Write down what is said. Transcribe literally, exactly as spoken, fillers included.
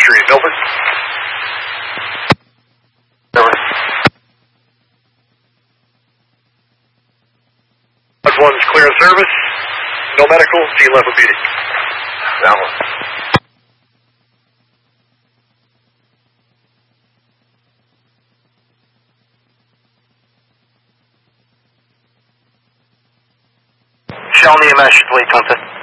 Street. Over. Over. Lodge one's clear of service. No medical. Team left with B D. Down one. Shell E M S, late contact.